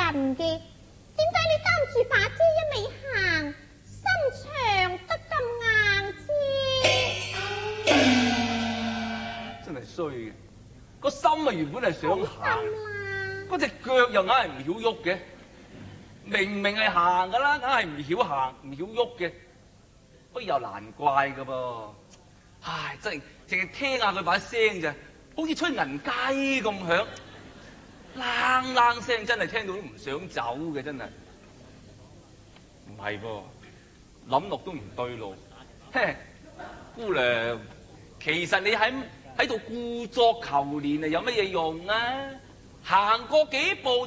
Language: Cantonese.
人嘅，點解你擔住把遮一味行，心腸得咁硬啫？ 真係衰嘅，個心啊原本係想行，嗰隻腳又硬係唔曉喐嘅，明明係行噶啦，硬係唔曉行唔曉喐嘅，不過又難怪噶噃。唉，真係淨係聽下佢把聲咋，好似吹銀雞咁響，啷啷聲，真係聽到都唔想走嘅，真係。唔係噃，諗落都唔對路。嘿，姑娘，其實你喺度故作求憐啊，有乜嘢用啊？行過幾步